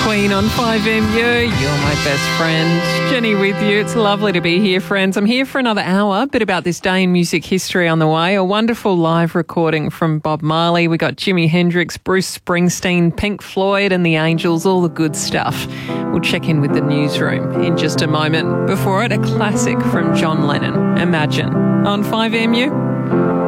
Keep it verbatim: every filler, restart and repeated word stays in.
Queen on five M U. You're my best friend. Jenny with you. It's lovely to be here, friends. I'm here for another hour. A bit about this day in music history on the way. A wonderful live recording from Bob Marley. We got Jimi Hendrix, Bruce Springsteen, Pink Floyd and the Angels, all the good stuff. We'll check in with the newsroom in just a moment. Before it, a classic from John Lennon, Imagine, on five M U.